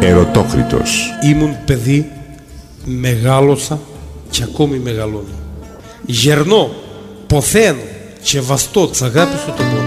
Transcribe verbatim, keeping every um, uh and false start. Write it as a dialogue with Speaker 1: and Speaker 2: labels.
Speaker 1: Ερωτόκριτος.
Speaker 2: Ήμουν παιδί, μεγάλωσα και ακόμη μεγαλώνω. Γερνώ, ποθαίνω και βαστώ της αγάπης του τον πόνο.